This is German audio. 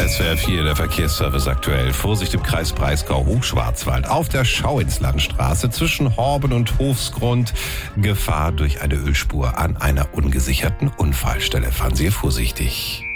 SWR 4, der Verkehrsservice aktuell. Vorsicht im Kreis Breisgau, Hochschwarzwald. Auf der Schauinslandstraße zwischen Horben und Hofsgrund. Gefahr durch eine Ölspur an einer ungesicherten Unfallstelle. Fahren Sie vorsichtig.